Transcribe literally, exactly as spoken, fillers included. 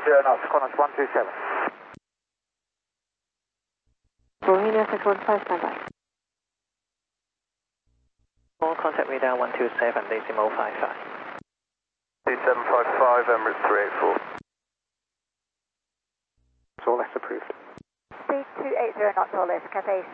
zero knots, Qantas one two seven. Bohemia six one five, standby. All contact radar one two seven, decimal five five. two seven five five, Emirates three eight four. It's all less approved. Speed two eight zero knots, all less, Cathay